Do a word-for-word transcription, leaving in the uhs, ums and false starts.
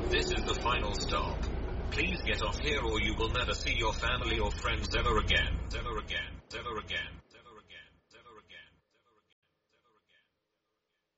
This is the final stop. Please get off here or you will never see your family or friends ever again. Ever again. Ever again.